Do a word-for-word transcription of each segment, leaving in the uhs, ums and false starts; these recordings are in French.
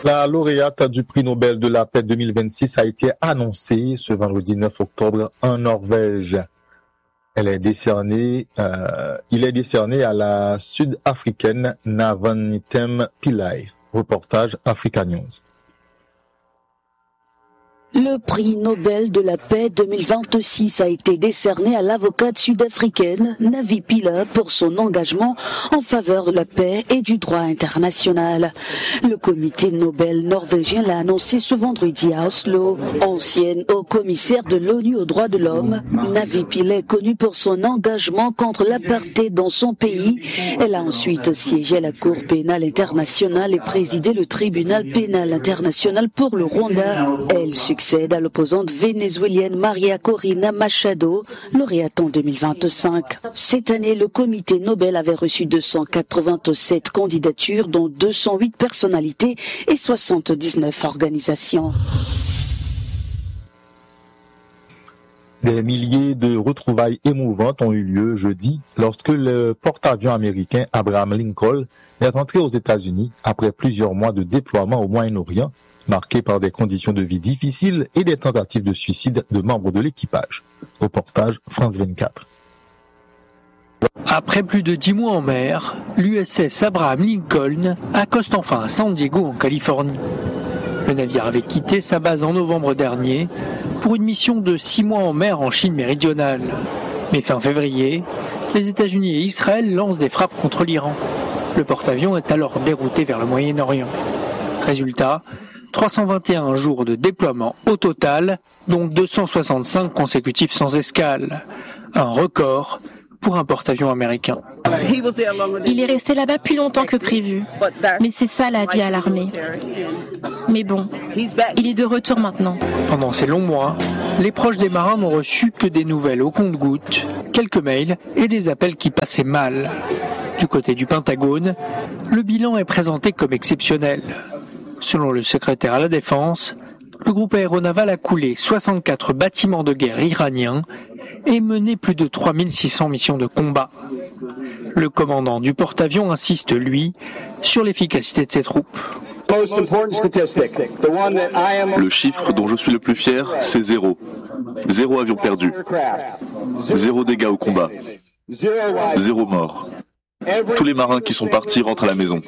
La lauréate du prix Nobel de la paix deux mille vingt-six a été annoncée ce vendredi neuf octobre en Norvège. Elle est décernée, euh, il est décerné à la Sud-Africaine Navanitem Pillay. Reportage Africa News. Le prix Nobel de la paix deux mille vingt-six a été décerné à l'avocate sud-africaine Navi Pillay pour son engagement en faveur de la paix et du droit international. Le comité Nobel norvégien l'a annoncé ce vendredi à Oslo. Ancienne haut-commissaire de l'ONU aux droits de l'homme, Navi Pillay est connue pour son engagement contre l'apartheid dans son pays. Elle a ensuite siégé à la Cour pénale internationale et présidé le tribunal pénal international pour le Rwanda. Elle succède à l'opposante vénézuélienne Maria Corina Machado, lauréate en deux mille vingt-cinq. Cette année, le comité Nobel avait reçu deux cent quatre-vingt-sept candidatures, dont deux cent huit personnalités et soixante-dix-neuf organisations. Des milliers de retrouvailles émouvantes ont eu lieu jeudi lorsque le porte-avions américain Abraham Lincoln est rentré aux États-Unis après plusieurs mois de déploiement au Moyen-Orient, marqué par des conditions de vie difficiles et des tentatives de suicide de membres de l'équipage. Reportage France vingt-quatre. Après plus de dix mois en mer, l'U S S Abraham Lincoln accoste enfin à San Diego en Californie. Le navire avait quitté sa base en novembre dernier pour une mission de six mois en mer en Chine méridionale. Mais fin février, les États-Unis et Israël lancent des frappes contre l'Iran. Le porte-avions est alors dérouté vers le Moyen-Orient. Résultat, trois cent vingt et un jours de déploiement au total, dont deux cent soixante-cinq consécutifs sans escale. Un record pour un porte-avions américain. Il est resté là-bas plus longtemps que prévu. Mais c'est ça la vie à l'armée. Mais bon, il est de retour maintenant. Pendant ces longs mois, les proches des marins n'ont reçu que des nouvelles au compte-gouttes, quelques mails et des appels qui passaient mal. Du côté du Pentagone, le bilan est présenté comme exceptionnel. Selon le secrétaire à la Défense, le groupe aéronaval a coulé soixante-quatre bâtiments de guerre iraniens et mené plus de trois mille six cents missions de combat. Le commandant du porte-avions insiste, lui, sur l'efficacité de ses troupes. Le chiffre dont je suis le plus fier, c'est zéro. Zéro avion perdu. Zéro dégâts au combat. Zéro mort. Tous les marins qui sont partis rentrent à la maison.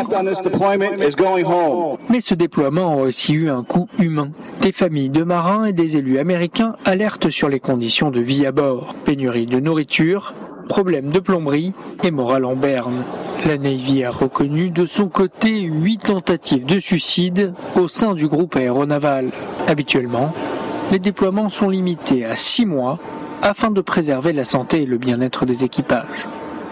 Mais ce déploiement a aussi eu un coût humain. Des familles de marins et des élus américains alertent sur les conditions de vie à bord. Pénurie de nourriture, problèmes de plomberie et morale en berne. La Navy a reconnu de son côté huit tentatives de suicide au sein du groupe aéronaval. Habituellement, les déploiements sont limités à six mois afin de préserver la santé et le bien-être des équipages.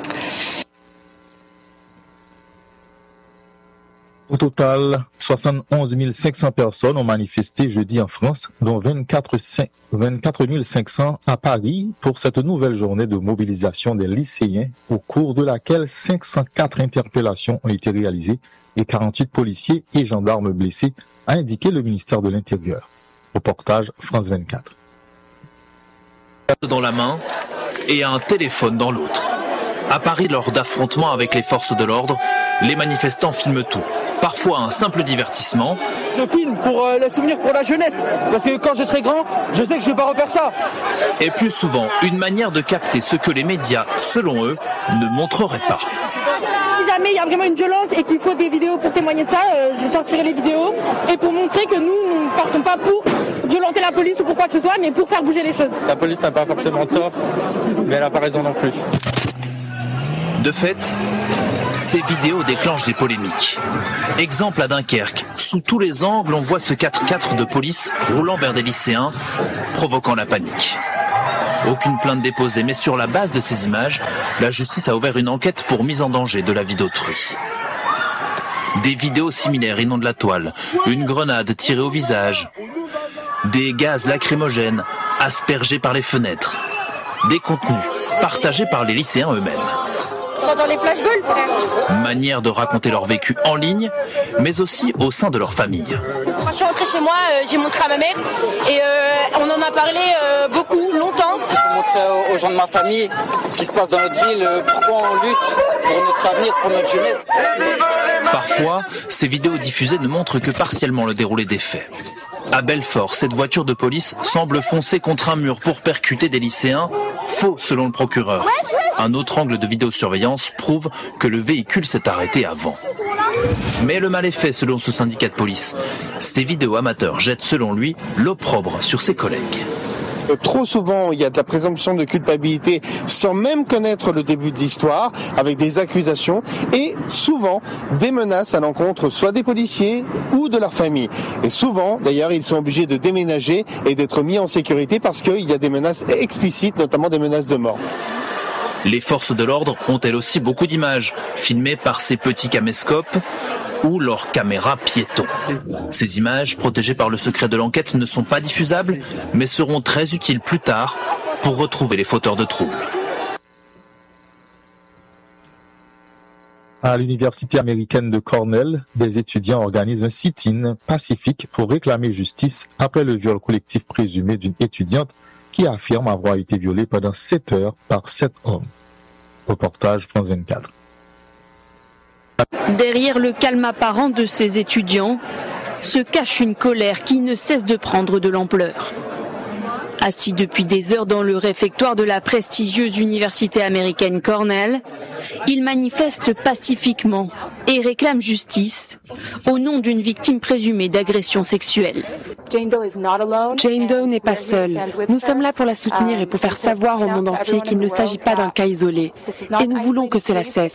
Au total, soixante-onze mille cinq cents personnes ont manifesté jeudi en France, dont vingt-quatre mille cinq cents à Paris pour cette nouvelle journée de mobilisation des lycéens, au cours de laquelle cinq cent quatre interpellations ont été réalisées et quarante-huit policiers et gendarmes blessés, a indiqué le ministère de l'Intérieur. Reportage France vingt-quatre. Dans la main et un téléphone dans l'autre. À Paris, lors d'affrontements avec les forces de l'ordre, les manifestants filment tout. Parfois un simple divertissement. Je filme pour euh, les souvenirs pour la jeunesse, parce que quand je serai grand, je sais que je vais pas refaire ça. Et plus souvent, une manière de capter ce que les médias, selon eux, ne montreraient pas. Si jamais il y a vraiment une violence et qu'il faut des vidéos pour témoigner de ça, euh, je sortirai les vidéos et pour montrer que nous, nous ne partons pas pour violenter la police ou pour quoi que ce soit, mais pour faire bouger les choses. La police n'a pas forcément tort, mais elle n'a pas raison non plus. De fait, ces vidéos déclenchent des polémiques. Exemple à Dunkerque, sous tous les angles, on voit ce quatre-quatre de police roulant vers des lycéens, provoquant la panique. Aucune plainte déposée, mais sur la base de ces images, la justice a ouvert une enquête pour mise en danger de la vie d'autrui. Des vidéos similaires inondent la toile, une grenade tirée au visage, des gaz lacrymogènes aspergés par les fenêtres, des contenus partagés par les lycéens eux-mêmes. Dans les flashballs, frère. Manière de raconter leur vécu en ligne, mais aussi au sein de leur famille. Quand je suis rentrée chez moi, euh, j'ai montré à ma mère et euh, on en a parlé euh, beaucoup, longtemps. Je peux montrer aux gens de ma famille ce qui se passe dans notre ville, pourquoi on lutte pour notre avenir, pour notre jeunesse. Parfois, ces vidéos diffusées ne montrent que partiellement le déroulé des faits. À Belfort, cette voiture de police semble foncer contre un mur pour percuter des lycéens, faux selon le procureur. Un autre angle de vidéosurveillance prouve que le véhicule s'est arrêté avant. Mais le mal est fait selon ce syndicat de police. Ces vidéos amateurs jettent selon lui l'opprobre sur ses collègues. Trop souvent, il y a de la présomption de culpabilité sans même connaître le début de l'histoire, avec des accusations et souvent des menaces à l'encontre soit des policiers ou de leur famille. Et souvent, d'ailleurs, ils sont obligés de déménager et d'être mis en sécurité parce qu'il y a des menaces explicites, notamment des menaces de mort. Les forces de l'ordre ont elles aussi beaucoup d'images, filmées par ces petits caméscopes ou leurs caméras piétons. Ces images, protégées par le secret de l'enquête, ne sont pas diffusables, mais seront très utiles plus tard pour retrouver les fauteurs de troubles. À l'université américaine de Cornell, des étudiants organisent un sit-in pacifique pour réclamer justice après le viol collectif présumé d'une étudiante qui affirme avoir été violée pendant sept heures par sept hommes. Reportage France vingt-quatre. Derrière le calme apparent de ces étudiants se cache une colère qui ne cesse de prendre de l'ampleur. Assis depuis des heures dans le réfectoire de la prestigieuse université américaine Cornell, ils manifestent pacifiquement et réclament justice au nom d'une victime présumée d'agression sexuelle. Jane Doe n'est pas seule. Nous sommes là pour la soutenir et pour faire savoir au monde entier qu'il ne s'agit pas d'un cas isolé. Et nous voulons que cela cesse.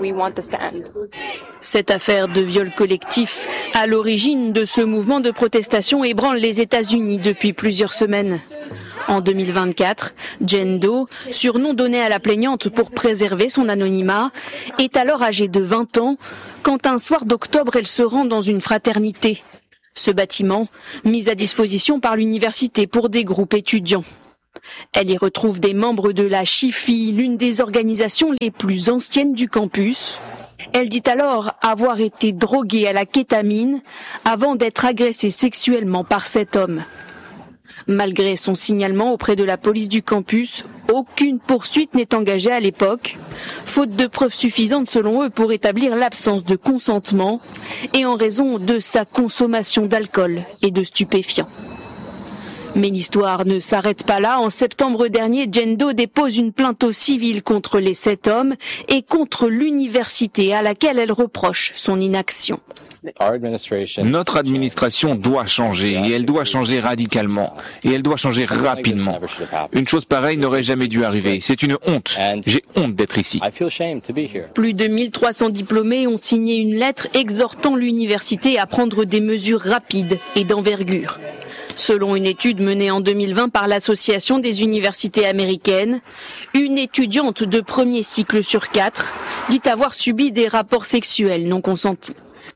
Cette affaire de viol collectif, à l'origine de ce mouvement de protestation, ébranle les États-Unis depuis plusieurs semaines. En deux mille vingt-quatre, Jane Doe, surnom donné à la plaignante pour préserver son anonymat, est alors âgée de vingt ans quand un soir d'octobre elle se rend dans une fraternité. Ce bâtiment, mis à disposition par l'université pour des groupes étudiants. Elle y retrouve des membres de la Chi Phi, l'une des organisations les plus anciennes du campus. Elle dit alors avoir été droguée à la kétamine avant d'être agressée sexuellement par cet homme. Malgré son signalement auprès de la police du campus, aucune poursuite n'est engagée à l'époque, faute de preuves suffisantes selon eux pour établir l'absence de consentement et en raison de sa consommation d'alcool et de stupéfiants. Mais l'histoire ne s'arrête pas là. En septembre dernier, Jane Doe dépose une plainte au civil contre les sept hommes et contre l'université à laquelle elle reproche son inaction. Notre administration doit changer et elle doit changer radicalement et elle doit changer rapidement. Une chose pareille n'aurait jamais dû arriver. C'est une honte. J'ai honte d'être ici. Plus de mille trois cents diplômés ont signé une lettre exhortant l'université à prendre des mesures rapides et d'envergure. Selon une étude menée en deux mille vingt par l'Association des universités américaines, une étudiante de premier cycle sur quatre dit avoir subi des rapports sexuels non consentis.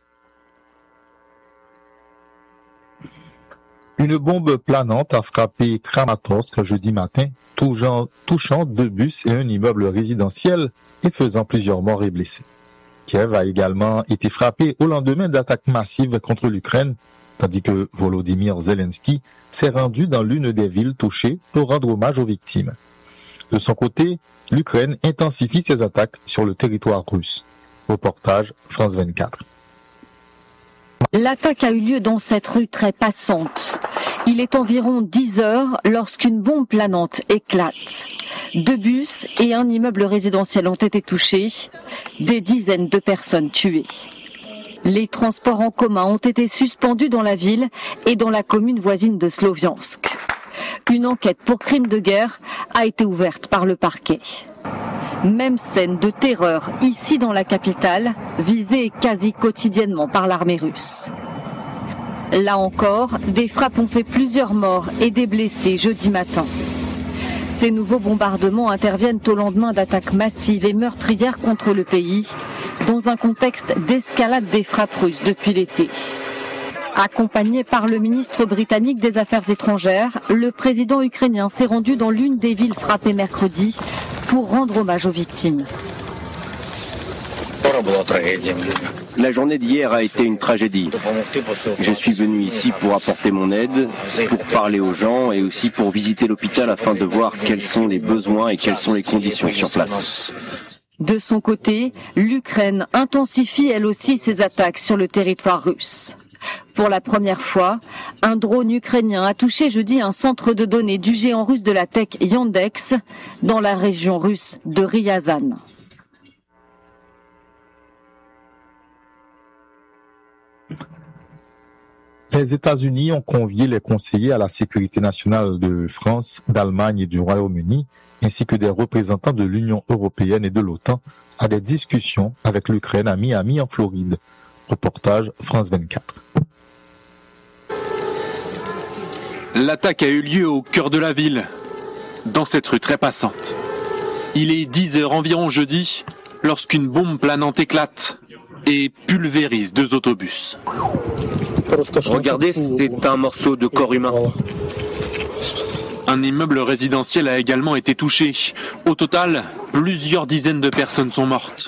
Une bombe planante a frappé Kramatorsk jeudi matin, touchant, touchant deux bus et un immeuble résidentiel et faisant plusieurs morts et blessés. Kiev a également été frappé au lendemain d'attaques massives contre l'Ukraine, tandis que Volodymyr Zelensky s'est rendu dans l'une des villes touchées pour rendre hommage aux victimes. De son côté, l'Ukraine intensifie ses attaques sur le territoire russe. Reportage France vingt-quatre. L'attaque a eu lieu dans cette rue très passante. Il est environ dix heures lorsqu'une bombe planante éclate. Deux bus et un immeuble résidentiel ont été touchés, des dizaines de personnes tuées. Les transports en commun ont été suspendus dans la ville et dans la commune voisine de Sloviansk. Une enquête pour crime de guerre a été ouverte par le parquet. Même scène de terreur ici dans la capitale, visée quasi quotidiennement par l'armée russe. Là encore, des frappes ont fait plusieurs morts et des blessés jeudi matin. Ces nouveaux bombardements interviennent au lendemain d'attaques massives et meurtrières contre le pays, dans un contexte d'escalade des frappes russes depuis l'été. Accompagné par le ministre britannique des Affaires étrangères, le président ukrainien s'est rendu dans l'une des villes frappées mercredi pour rendre hommage aux victimes. La journée d'hier a été une tragédie. Je suis venu ici pour apporter mon aide, pour parler aux gens et aussi pour visiter l'hôpital afin de voir quels sont les besoins et quelles sont les conditions sur place. De son côté, l'Ukraine intensifie elle aussi ses attaques sur le territoire russe. Pour la première fois, un drone ukrainien a touché jeudi un centre de données du géant russe de la tech Yandex dans la région russe de Ryazan. Les États-Unis ont convié les conseillers à la sécurité nationale de France, d'Allemagne et du Royaume-Uni, ainsi que des représentants de l'Union européenne et de l'OTAN, à des discussions avec l'Ukraine à Miami, en Floride. Reportage France vingt-quatre. L'attaque a eu lieu au cœur de la ville, dans cette rue très passante. Il est dix heures environ jeudi, lorsqu'une bombe planante éclate et pulvérise deux autobus. Regardez, c'est un morceau de corps humain. Un immeuble résidentiel a également été touché. Au total, plusieurs dizaines de personnes sont mortes.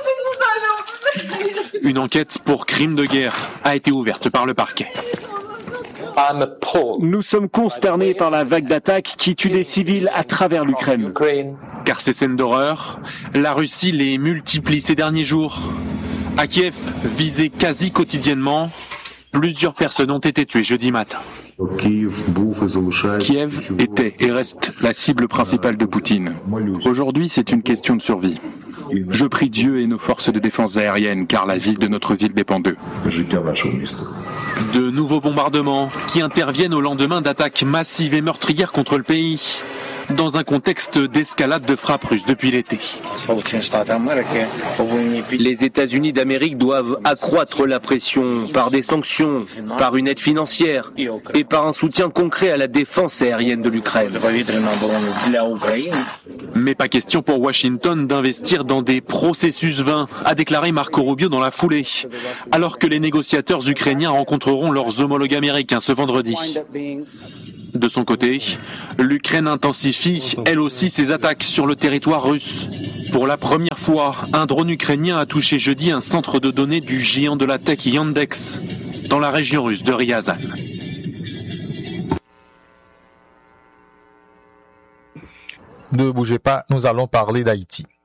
Une enquête pour crime de guerre a été ouverte par le parquet. Nous sommes consternés par la vague d'attaques qui tue des civils à travers l'Ukraine. Car ces scènes d'horreur, la Russie les multiplie ces derniers jours. À Kiev, visé quasi quotidiennement, plusieurs personnes ont été tuées jeudi matin. Kiev était et reste la cible principale de Poutine. Aujourd'hui, c'est une question de survie. Je prie Dieu et nos forces de défense aérienne, car la vie de notre ville dépend d'eux. De nouveaux bombardements qui interviennent au lendemain d'attaques massives et meurtrières contre le pays, dans un contexte d'escalade de frappes russes depuis l'été. Les États-Unis d'Amérique doivent accroître la pression par des sanctions, par une aide financière et par un soutien concret à la défense aérienne de l'Ukraine. Mais pas question pour Washington d'investir dans des processus vains, a déclaré Marco Rubio dans la foulée, alors que les négociateurs ukrainiens rencontreront leurs homologues américains ce vendredi. De son côté, l'Ukraine intensifie, elle aussi, ses attaques sur le territoire russe. Pour la première fois, un drone ukrainien a touché jeudi un centre de données du géant de la tech Yandex, dans la région russe de Ryazan. Ne bougez pas, nous allons parler d'Haïti.